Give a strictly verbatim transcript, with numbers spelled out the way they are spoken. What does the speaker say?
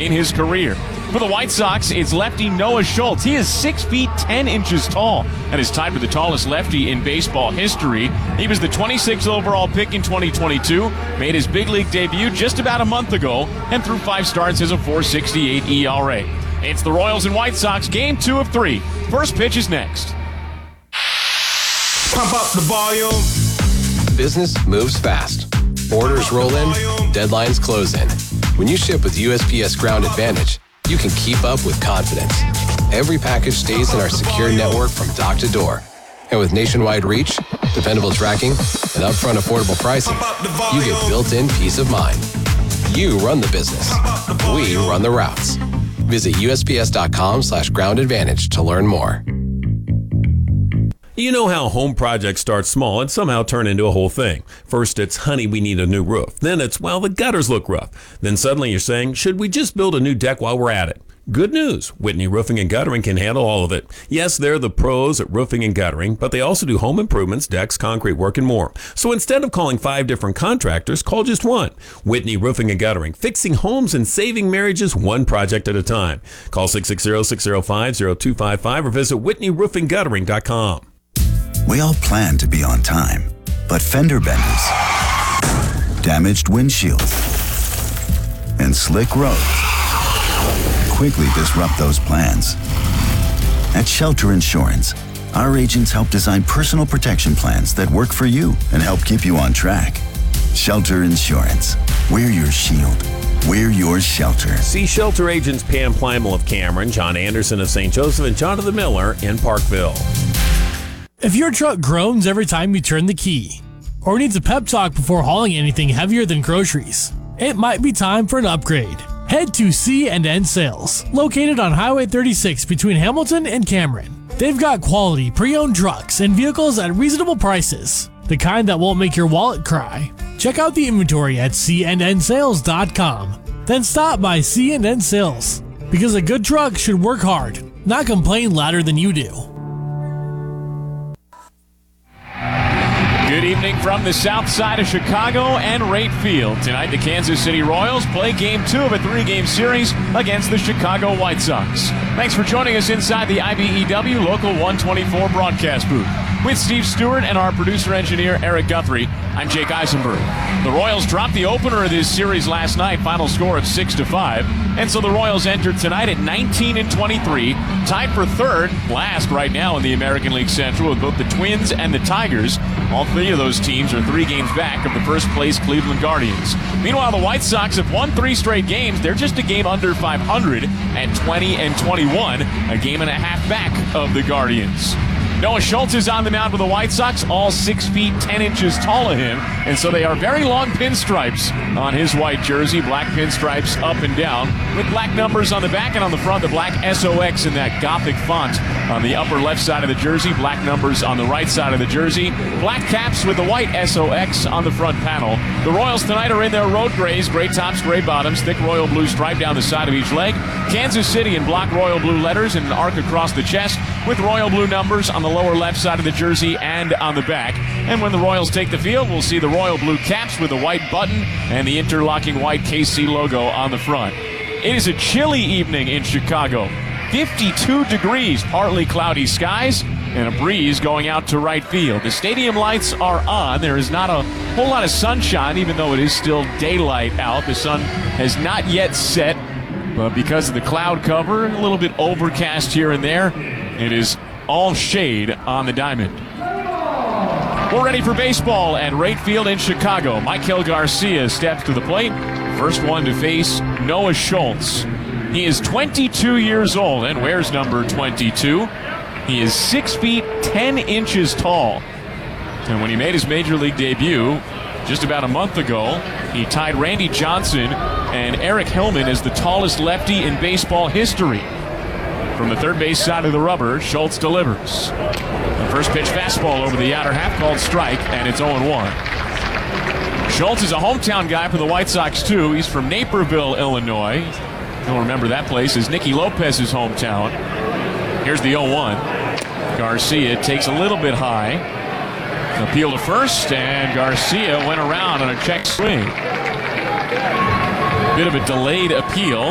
in his career. For the White Sox, it's lefty Noah Schultz. He is six feet ten inches tall and is tied for the tallest lefty in baseball history. He was the twenty-sixth overall pick in twenty twenty-two, made his big league debut just about a month ago, and through five starts has a four sixty-eight E R A. It's the Royals and White Sox, game two of three. First pitch is next. Pump up the volume. Business moves fast. Orders roll in, deadlines close in. When you ship with U S P S Ground Advantage, you can keep up with confidence. Every package stays in our secure network from dock to door. And with nationwide reach, dependable tracking, and upfront affordable pricing, you get built-in peace of mind. You run the business. We run the routes. Visit U S P S dot com slash ground advantage to learn more. You know how home projects start small and somehow turn into a whole thing. First it's, honey, we need a new roof. Then it's, well, the gutters look rough. Then suddenly you're saying, should we just build a new deck while we're at it? Good news. Whitney Roofing and Guttering can handle all of it. Yes, they're the pros at roofing and guttering, but they also do home improvements, decks, concrete work, and more. So instead of calling five different contractors, call just one. Whitney Roofing and Guttering, fixing homes and saving marriages one project at a time. Call six six zero, six zero five, zero two five five or visit whitney roofing guttering dot com. We all plan to be on time, but fender benders, damaged windshields, and slick roads quickly disrupt those plans. At Shelter Insurance, our agents help design personal protection plans that work for you and help keep you on track. Shelter Insurance. We're your shield. We're your shelter. See Shelter agents Pam Plymel of Cameron, John Anderson of Saint Joseph, and Jonathan Miller in Parkville. If your truck groans every time you turn the key, or needs a pep talk before hauling anything heavier than groceries, it might be time for an upgrade. Head to C and N Sales, located on Highway thirty-six between Hamilton and Cameron. They've got quality pre-owned trucks and vehicles at reasonable prices, the kind that won't make your wallet cry. Check out the inventory at c and n sales dot com. Then stop by C and N Sales, because a good truck should work hard, not complain louder than you do. Good evening from the south side of Chicago and Wright Field. Tonight, the Kansas City Royals play game two of a three-game series against the Chicago White Sox. Thanks for joining us inside the I B E W Local one twenty-four broadcast booth. With Steve Stewart and our producer-engineer, Eric Guthrie, I'm Jake Eisenberg. The Royals dropped the opener of this series last night, final score of six to five. And so the Royals entered tonight at nineteen and twenty-three, tied for third, last right now in the American League Central with both the Twins and the Tigers. All three of those teams are three games back of the first-place Cleveland Guardians. Meanwhile, the White Sox have won three straight games. They're just a game under five hundred at twenty and twenty-one, a game and a half back of the Guardians. Noah Schultz is on the mound for the White Sox, all six feet ten inches tall of him, and so they are very long pinstripes on his white jersey, black pinstripes up and down, with black numbers on the back and on the front, the black S O X in that Gothic font on the upper left side of the jersey, black numbers on the right side of the jersey, black caps with the white S O X on the front panel. The Royals tonight are in their road grays, gray tops, gray bottoms, thick royal blue stripe down the side of each leg, Kansas City in block royal blue letters and an arc across the chest, with royal blue numbers on the lower left side of the jersey and on the back. And when the Royals take the field, we'll see the royal blue caps with the white button and the interlocking white K C logo on the front. It is a chilly evening in Chicago. fifty-two degrees, partly cloudy skies, and a breeze going out to right field. The stadium lights are on. There is not a whole lot of sunshine, even though it is still daylight out. The sun has not yet set, but because of the cloud cover, a little bit overcast here and there, it is all shade on the diamond. We're ready for baseball at Wright Field in Chicago. Maikel Garcia steps to the plate. First one to face Noah Schultz. He is twenty-two years old and wears number twenty-two. He is six feet ten inches tall. And when he made his major league debut just about a month ago, he tied Randy Johnson and Eric Hillman as the tallest lefty in baseball history. From the third base side of the rubber, Schultz delivers. The first pitch fastball over the outer half called strike, and it's oh one. Schultz is a hometown guy for the White Sox, too. He's from Naperville, Illinois. You'll remember that place is Nicky Lopez's hometown. Here's the oh one. Garcia takes a little bit high. Appeal to first, and Garcia went around on a check swing. Bit of a delayed appeal.